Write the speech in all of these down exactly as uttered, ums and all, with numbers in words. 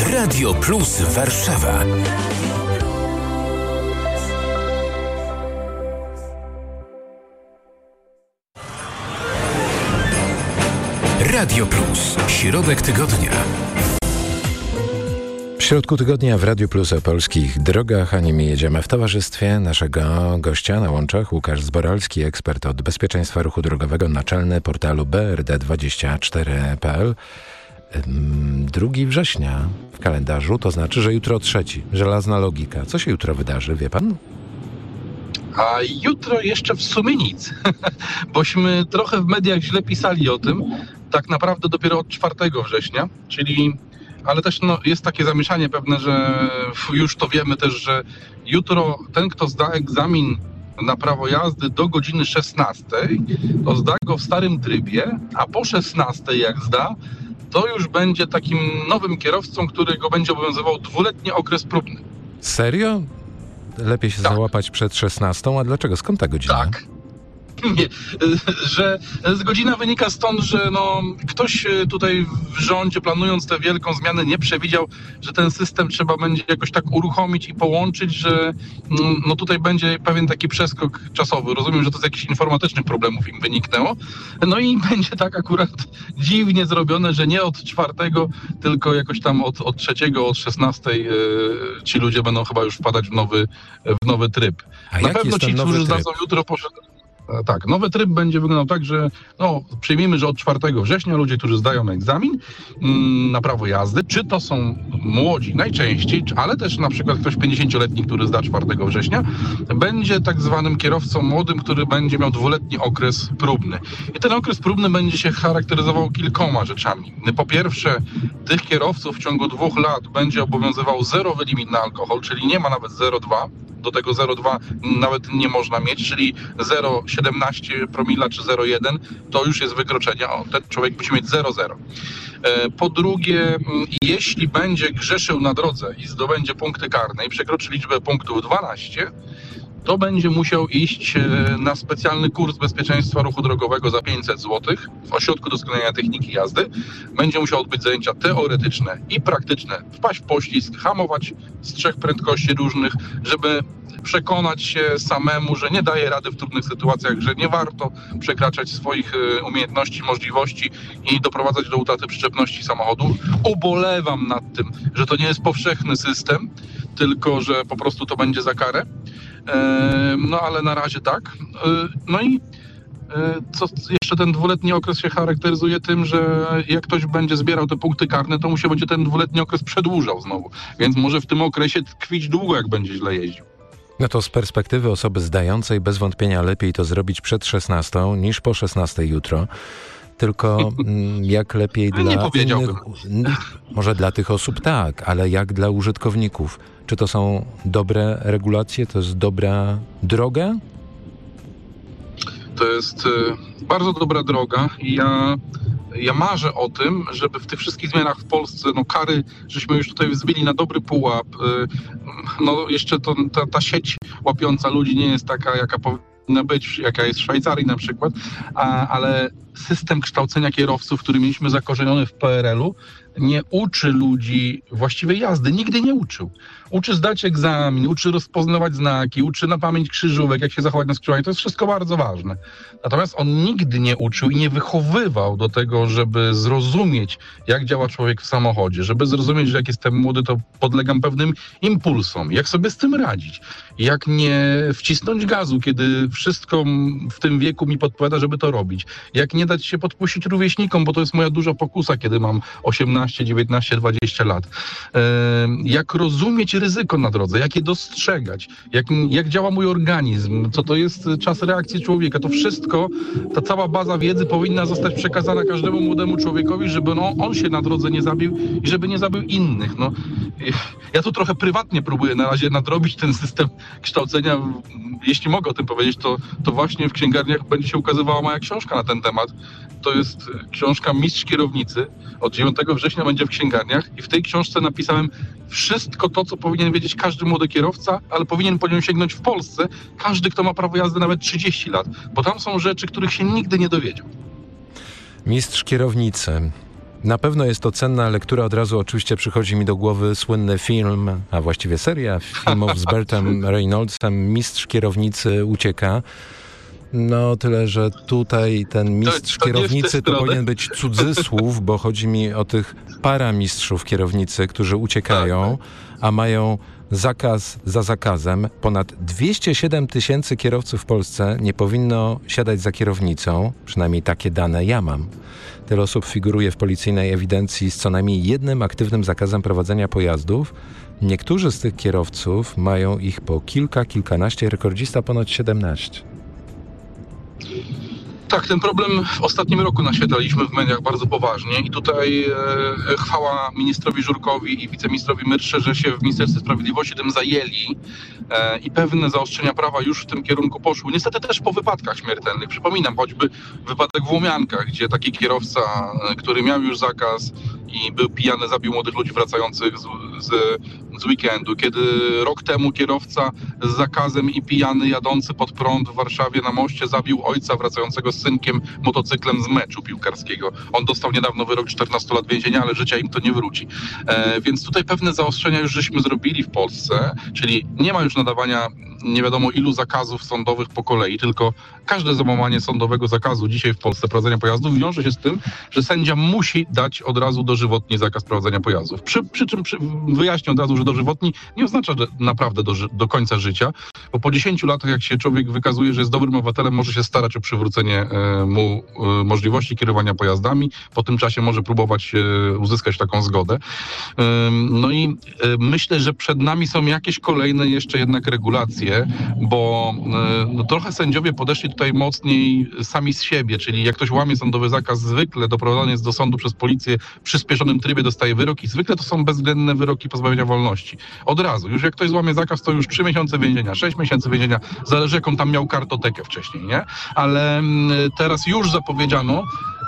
Radio Plus Warszawa. Radio Plus. Środek tygodnia. W środku tygodnia w Radiu Plus o polskich drogach, a nimi jedziemy w towarzystwie naszego gościa na łączach, Łukasz Zboralski, ekspert od bezpieczeństwa ruchu drogowego, naczelny portalu B R D dwadzieścia cztery kropka p l. drugiego września w kalendarzu, to znaczy, że jutro trzeci. Żelazna logika. Co się jutro wydarzy, wie pan? A jutro jeszcze w sumie nic, bośmy trochę w mediach źle pisali o tym, tak naprawdę dopiero od czwartego września, czyli, ale też no, jest takie zamieszanie pewne, że już to wiemy też, że jutro ten, kto zda egzamin na prawo jazdy do godziny szesnastej, to zda go w starym trybie, a po szesnastej jak zda, to już będzie takim nowym kierowcą, którego będzie obowiązywał dwuletni okres próbny. Serio? Lepiej się tak załapać przed szesnastą, a dlaczego? Skąd ta godzina? Tak. Nie, że z godzina wynika stąd, że no, ktoś tutaj w rządzie, planując tę wielką zmianę, nie przewidział, że ten system trzeba będzie jakoś tak uruchomić i połączyć, że no, tutaj będzie pewien taki przeskok czasowy. Rozumiem, że to z jakichś informatycznych problemów im wyniknęło. No i będzie tak akurat dziwnie zrobione, że nie od czwartego, tylko jakoś tam od, od trzeciego, od szesnastej yy, ci ludzie będą chyba już wpadać w nowy, w nowy tryb. A na pewno ci, którzy zdadzą jutro, poszedł. Tak, nowy tryb będzie wyglądał tak, że no, przyjmijmy, że od czwartego września ludzie, którzy zdają egzamin mm, na prawo jazdy, czy to są młodzi najczęściej, ale też na przykład ktoś pięćdziesięcioletni, który zda czwartego września, będzie tak zwanym kierowcą młodym, który będzie miał dwuletni okres próbny. I ten okres próbny będzie się charakteryzował kilkoma rzeczami. Po pierwsze, tych kierowców w ciągu dwóch lat będzie obowiązywał zerowy limit na alkohol, czyli nie ma nawet zero przecinek dwa. Do tego zero przecinek dwa nawet nie można mieć, czyli zero przecinek siedemnaście promila czy zero przecinek jeden to już jest wykroczenie. O, ten człowiek musi mieć zero przecinek zero. Po drugie, jeśli będzie grzeszył na drodze i zdobędzie punkty karne i przekroczy liczbę punktów dwanaście, to będzie musiał iść na specjalny kurs bezpieczeństwa ruchu drogowego za pięćset złotych w Ośrodku Doskonalenia Techniki Jazdy. Będzie musiał odbyć zajęcia teoretyczne i praktyczne, wpaść w poślizg, hamować z trzech prędkości różnych, żeby przekonać się samemu, że nie daje rady w trudnych sytuacjach, że nie warto przekraczać swoich umiejętności, możliwości i doprowadzać do utraty przyczepności samochodu. Ubolewam nad tym, że to nie jest powszechny system, tylko że po prostu to będzie za karę. No ale na razie tak. No i co jeszcze, ten dwuletni okres się charakteryzuje tym, że jak ktoś będzie zbierał te punkty karne, to mu się będzie ten dwuletni okres przedłużał znowu. Więc może w tym okresie tkwić długo, jak będzie źle jeździł. No to z perspektywy osoby zdającej bez wątpienia lepiej to zrobić przed szesnastą niż po szesnastej jutro. Tylko jak lepiej dla nie powiedziałbym. Innych, może dla tych osób tak, ale jak dla użytkowników? Czy to są dobre regulacje? To jest dobra droga? To jest y, bardzo dobra droga i ja, ja marzę o tym, żeby w tych wszystkich zmianach w Polsce, no kary, żeśmy już tutaj wzbili na dobry pułap. Y, no jeszcze to, ta, ta sieć łapiąca ludzi nie jest taka, jaka powinna być, jaka jest w Szwajcarii na przykład, a, ale system kształcenia kierowców, który mieliśmy zakorzeniony w P R L u, nie uczy ludzi właściwej jazdy. Nigdy nie uczył. Uczy zdać egzamin, uczy rozpoznawać znaki, uczy na pamięć krzyżówek, jak się zachować na skrzyżowaniu. To jest wszystko bardzo ważne. Natomiast on nigdy nie uczył i nie wychowywał do tego, żeby zrozumieć, jak działa człowiek w samochodzie, żeby zrozumieć, że jak jestem młody, to podlegam pewnym impulsom, jak sobie z tym radzić, jak nie wcisnąć gazu, kiedy wszystko w tym wieku mi podpowiada, żeby to robić, jak nie dać się podpuścić rówieśnikom, bo to jest moja duża pokusa, kiedy mam osiemnaście, dziewiętnaście, dwadzieścia lat. Jak rozumieć ryzyko na drodze, jak je dostrzegać, jak, jak działa mój organizm, co to jest czas reakcji człowieka. To wszystko, ta cała baza wiedzy powinna zostać przekazana każdemu młodemu człowiekowi, żeby no, on się na drodze nie zabił i żeby nie zabił innych. No, ja tu trochę prywatnie próbuję na razie nadrobić ten system kształcenia. Jeśli mogę o tym powiedzieć, to, to właśnie w księgarniach będzie się ukazywała moja książka na ten temat. To jest książka Mistrz Kierownicy. Od dziewiątego września będzie w księgarniach i w tej książce napisałem wszystko to, co powinien wiedzieć każdy młody kierowca, ale powinien po nią sięgnąć w Polsce każdy, kto ma prawo jazdy nawet trzydzieści lat, bo tam są rzeczy, których się nigdy nie dowiedział. Mistrz Kierownicy. Na pewno jest to cenna lektura. Od razu oczywiście przychodzi mi do głowy słynny film, a właściwie seria filmów z Bertem Reynoldsem, Mistrz kierownicy ucieka. No tyle, że tutaj ten mistrz to, to kierownicy to powinien być cudzysłów, bo chodzi mi o tych paramistrzów kierownicy, którzy uciekają, a mają zakaz za zakazem. Ponad dwieście siedem tysięcy kierowców w Polsce nie powinno siadać za kierownicą, przynajmniej takie dane ja mam. Tyle osób figuruje w policyjnej ewidencji z co najmniej jednym aktywnym zakazem prowadzenia pojazdów. Niektórzy z tych kierowców mają ich po kilka, kilkanaście, rekordzista ponad siedemnaście. Tak, ten problem w ostatnim roku naświetlaliśmy w mediach bardzo poważnie i tutaj e, chwała ministrowi Żurkowi i wiceministrowi Myrsze, że się w Ministerstwie Sprawiedliwości tym zajęli e, i pewne zaostrzenia prawa już w tym kierunku poszły. Niestety też po wypadkach śmiertelnych. Przypominam choćby wypadek w Łomiankach, gdzie taki kierowca, e, który miał już zakaz i był pijany, zabił młodych ludzi wracających z, z, z weekendu. Kiedy rok temu kierowca z zakazem i pijany jadący pod prąd w Warszawie na moście zabił ojca wracającego z synkiem motocyklem z meczu piłkarskiego. On dostał niedawno wyrok czternastu lat więzienia, ale życia im to nie wróci. E, więc tutaj pewne zaostrzenia już żeśmy zrobili w Polsce, czyli nie ma już nadawania nie wiadomo ilu zakazów sądowych po kolei, tylko każde złamanie sądowego zakazu dzisiaj w Polsce prowadzenia pojazdów wiąże się z tym, że sędzia musi dać od razu dożywotni zakaz prowadzenia pojazdów. Przy, przy czym przy, wyjaśnię od razu, że dożywotni nie oznacza że naprawdę do, do końca życia, bo po dziesięciu latach, jak się człowiek wykazuje, że jest dobrym obywatelem, może się starać o przywrócenie e, mu e, możliwości kierowania pojazdami. Po tym czasie może próbować e, uzyskać taką zgodę. E, no i e, myślę, że przed nami są jakieś kolejne jeszcze jednak regulacje, bo no, trochę sędziowie podeszli tutaj mocniej sami z siebie, czyli jak ktoś łamie sądowy zakaz, zwykle doprowadzony jest do sądu przez policję w przyspieszonym trybie, dostaje wyrok i zwykle to są bezwzględne wyroki pozbawienia wolności. Od razu. Już jak ktoś złamie zakaz, to już trzy miesiące więzienia, sześć miesięcy więzienia, zależy jaką tam miał kartotekę wcześniej, nie? Ale teraz już zapowiedziano,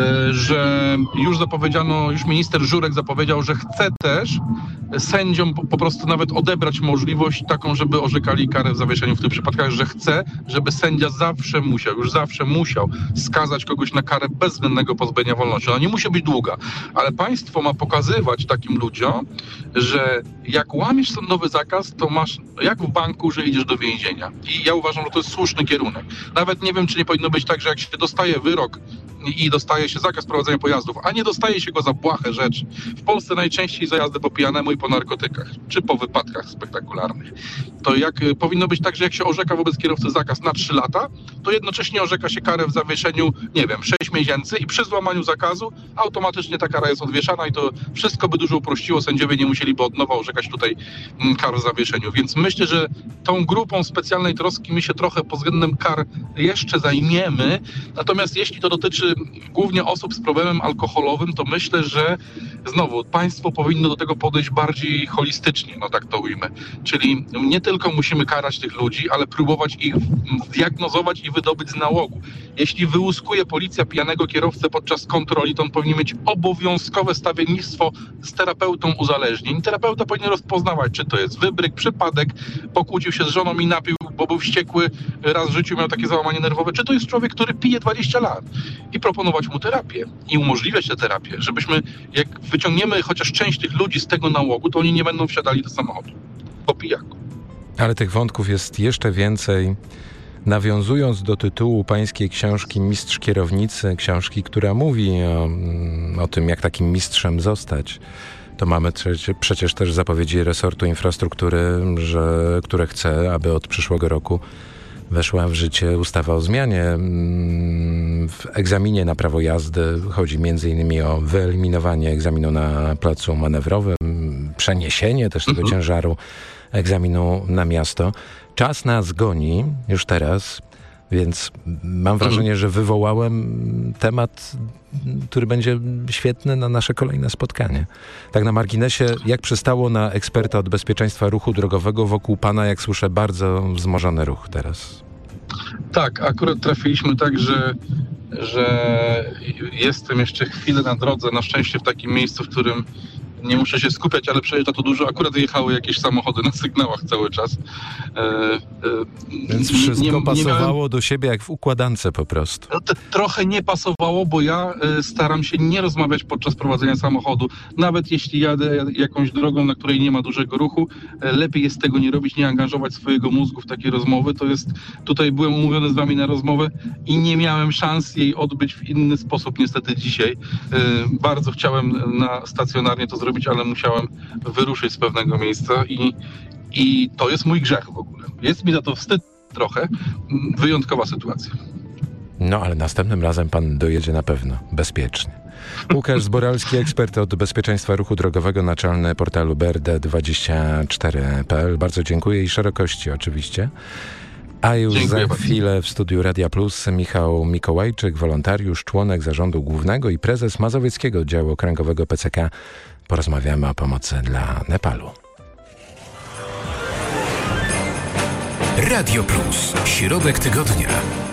że już zapowiedziano, już minister Żurek zapowiedział, że chce też sędziom po, po prostu nawet odebrać możliwość taką, żeby orzekali karę w zawieszeniu w tych przypadkach, że chce, żeby sędzia zawsze musiał, już zawsze musiał skazać kogoś na karę bezwzględnego pozbawienia wolności. Ona nie musi być długa, ale państwo ma pokazywać takim ludziom, że jak łamiesz sądowy zakaz, to masz jak w banku, że idziesz do więzienia. I ja uważam, że to jest słuszny kierunek. Nawet nie wiem, czy nie powinno być tak, że jak się dostaje wyrok i dostaje się zakaz prowadzenia pojazdów, a nie dostaje się go za błahe rzeczy. W Polsce najczęściej za jazdę po pijanemu i po narkotykach, czy po wypadkach spektakularnych. To jak powinno być tak, że jak się orzeka wobec kierowcy zakaz na trzy lata, to jednocześnie orzeka się karę w zawieszeniu, nie wiem, sześć miesięcy i przy złamaniu zakazu automatycznie ta kara jest odwieszana i to wszystko by dużo uprościło. Sędziowie nie musieliby od nowa orzekać tutaj kar w zawieszeniu. Więc myślę, że tą grupą specjalnej troski my się trochę pod względem kar jeszcze zajmiemy. Natomiast jeśli to dotyczy głównie osób z problemem alkoholowym, to myślę, że znowu państwo powinno do tego podejść bardziej holistycznie, no tak to ujmę. Czyli nie tylko musimy karać tych ludzi, ale próbować ich zdiagnozować i wydobyć z nałogu. Jeśli wyłuskuje policja pijanego kierowcę podczas kontroli, to on powinien mieć obowiązkowe stawiennictwo z terapeutą uzależnień. Terapeuta powinien rozpoznawać, czy to jest wybryk, przypadek, pokłócił się z żoną i napił, bo był wściekły, raz w życiu miał takie załamanie nerwowe, czy to jest człowiek, który pije dwadzieścia lat i proponować mu terapię i umożliwiać tę terapię, żebyśmy, jak wyciągniemy chociaż część tych ludzi z tego nałogu, to oni nie będą wsiadali do samochodu po pijaku. Ale tych wątków jest jeszcze więcej. Nawiązując do tytułu pańskiej książki Mistrz kierownicy, książki, która mówi o, o tym, jak takim mistrzem zostać, to mamy przecież też zapowiedzi resortu infrastruktury, że, które chce, aby od przyszłego roku weszła w życie ustawa o zmianie. W egzaminie na prawo jazdy chodzi między innymi o wyeliminowanie egzaminu na placu manewrowym, przeniesienie też tego mhm. ciężaru egzaminu na miasto. Czas nas goni już teraz, więc mam wrażenie, że wywołałem temat, który będzie świetny na nasze kolejne spotkanie. Tak na marginesie, jak przystało na eksperta od bezpieczeństwa ruchu drogowego, wokół pana, jak słyszę, bardzo wzmożony ruch teraz. Tak, akurat trafiliśmy tak, że, że jestem jeszcze chwilę na drodze, na szczęście w takim miejscu, w którym nie muszę się skupiać, ale przejeżdża to dużo. Akurat jechały jakieś samochody na sygnałach cały czas. E, e, Więc wszystko nie, nie pasowało miałem... do siebie jak w układance po prostu. No, trochę nie pasowało, bo ja e, staram się nie rozmawiać podczas prowadzenia samochodu. Nawet jeśli jadę jakąś drogą, na której nie ma dużego ruchu, e, lepiej jest tego nie robić, nie angażować swojego mózgu w takie rozmowy. To jest, tutaj byłem umówiony z wami na rozmowę i nie miałem szans jej odbyć w inny sposób niestety dzisiaj. E, bardzo chciałem na stacjonarnie to zrobić, ale musiałem wyruszyć z pewnego miejsca i, i to jest mój grzech w ogóle. Jest mi za to wstyd trochę. Wyjątkowa sytuacja. No, ale następnym razem pan dojedzie na pewno bezpiecznie. Łukasz Zboralski, ekspert od bezpieczeństwa ruchu drogowego, naczelny portalu B R D dwadzieścia cztery kropka p l. Bardzo dziękuję i szerokości oczywiście. A już Dziękuję za bardzo. chwilę w studiu Radia Plus Michał Mikołajczyk, wolontariusz, członek zarządu głównego i prezes Mazowieckiego Działu Okręgowego P C K. Porozmawiamy o pomocy dla Nepalu. Radio Plus. Środek tygodnia.